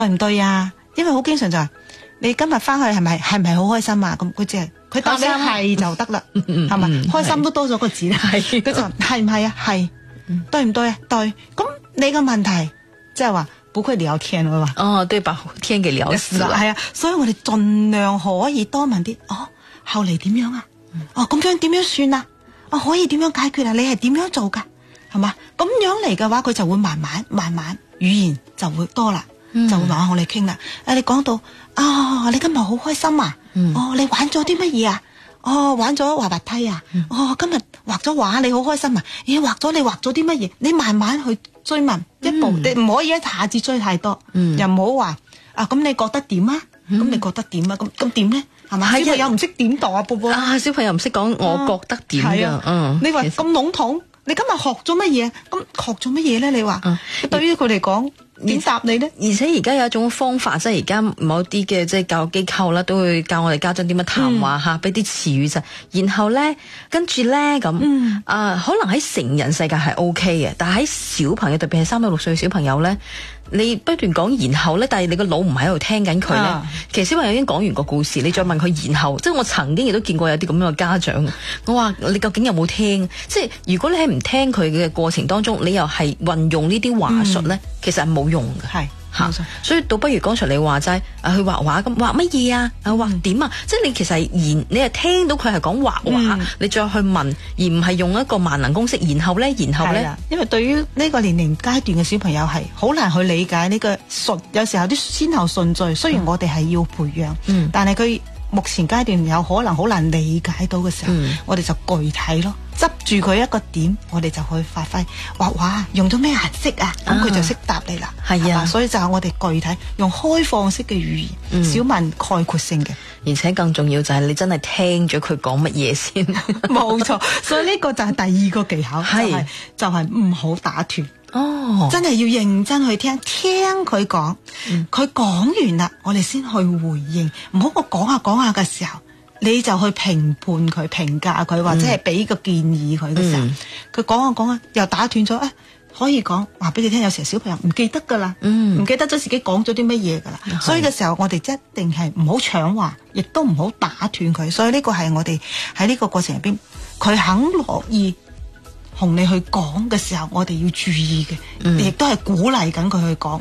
對唔對啊？因為好經常就話你今日翻去係咪好開心啊？咁佢只係佢答你係就得啦，係嘛？開心都多咗個字啦，佢就係唔係啊？係對唔對啊？對，咁你個問題即係話不會聊天啊嘛？ 哦，對，把天給聊死啦， 係啊，所以我哋盡量可以多問啲，後嚟點樣啊？咁樣點樣算啊？可以點樣解決啊？你係點樣做噶？係嘛？咁樣嚟嘅話，佢就會慢慢語言就會多啦，就會慢慢同你傾啦。你講到你今日好開心啊？你玩咗啲乜嘢啊？玩咗滑滑梯啊？今日畫咗畫，你好開心啊？你畫咗啲乜嘢？你慢慢去追問一步，你唔可以一下子追太多，又唔好話咁你覺得點啊？咁你覺得點啊？咁點咧？係嘛？小朋友唔識點度啊，寶寶小朋友唔識講，我覺得點㗎？ 你話咁籠統，你今日學咗乜嘢？咁學咗乜嘢咧？你話對於佢嚟講點答你咧？ 而且而家有一種方法，即係而家某啲嘅即係教育機構啦，都會教我哋家長點樣談話嚇，俾啲詞語就，然後咧跟住咧咁可能喺成人世界係 OK 嘅，但係喺小朋友，特別係3到6歲嘅小朋友咧。你不斷講然後咧，但係你個腦唔喺度聽緊佢咧。其實小朋友已經講完個故事，你再問佢然後，即係我曾經亦都見過有啲咁樣嘅家長。我話你究竟有冇聽？即係如果你喺唔聽佢嘅過程當中，你又係運用呢啲話術咧，其實係冇用嘅。係。所以倒不如剛才你話齋去畫畫咁畫乜嘢啊？畫點啊？即係你其實你係聽到佢係講畫畫，你再去問，而唔係用一個萬能公式。然後咧， 因為對於呢個年齡階段嘅小朋友係好難去理解呢個有時候啲先後順序。雖然我哋係要培養，但係佢目前階段有可能好難理解到嘅時候，我哋就具體咯。執住佢一個點，我哋就去發揮畫畫，用咗咩顏色啊？咁佢就識答你啦。係啊，所以就係我哋具體用開放式嘅語言，少問概括性嘅。 而且更重要就係你真係聽咗佢講乜嘢先。 冇錯，所以呢個就係第二個技巧，就係唔好打斷。真係要認真去聽佢講，佢講完啦，我哋先去回應，唔好我講下嘅時候，你就去評判佢、評價佢，或者係俾個建議佢嘅時候，佢講下又打斷咗，可以講話俾你聽。有時候小朋友唔記得噶啦，唔記得咗自己講咗啲乜嘢噶啦，所以嘅時候我哋一定係唔好搶話，亦都唔好打斷佢。所以呢個係我哋喺呢個過程入邊，佢肯樂意同你去講嘅時候，我哋要注意嘅，亦都係鼓勵緊佢去講。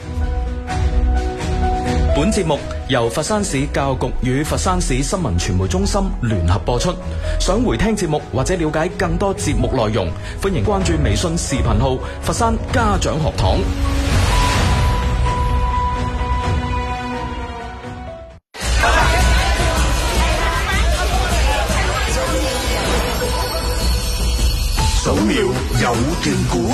本節目由佛山市教育局與佛山市新聞傳媒中心聯合播出。想回聽節目或者了解更多節目內容，歡迎關注微信視頻號佛山家長學堂。 掃描有段古，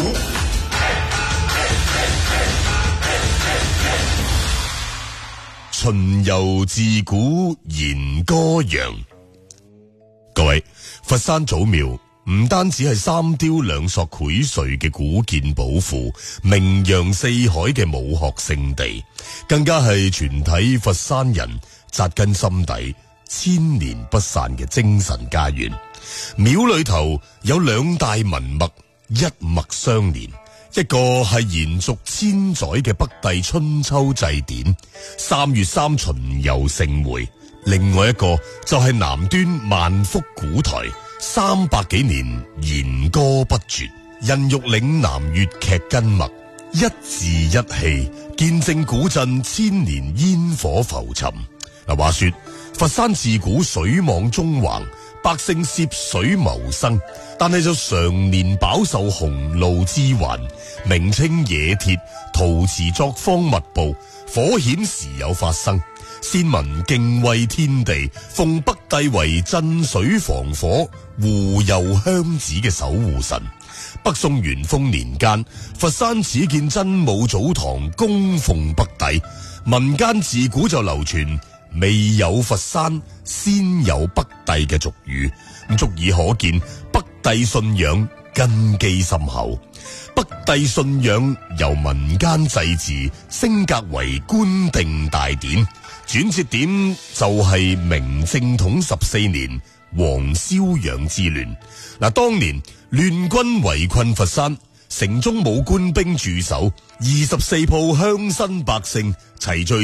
巡遊自古言歌揚。各位，佛山祖廟唔單止係三雕兩塑薈萃嘅古建寶庫，名揚四海嘅武學聖地，更加係全體佛山人扎根心底、千年不散嘅精神家園。廟裏頭有兩大文脈，一脈相連，一個係延續千載嘅北帝春秋祭典，3月3巡遊盛會；另外一個就係南端萬福古台，300幾年弦歌不絕，孕育嶺南粵劇根脈，一字一氣見證古鎮千年煙火浮沉。話說佛山自古水網縱橫，百姓涉水謀生，但係就常年飽受洪澇之患。明清冶鐵、陶瓷作坊密布，火險時有發生。先民敬畏天地，奉北帝為鎮水防火、護佑鄉址嘅守護神。北宋元豐年間，佛山始建真武祖堂供奉北帝。民間自古就流傳未有佛山先有北帝嘅俗語，足以可見北帝信仰根基深厚。北帝信仰由民間祭祀升格為官定大典，轉折點就係明正統14年黃蕭養之亂。當年亂軍圍困佛山， 城中冇官兵駐守，24鋪鄉紳百姓齊聚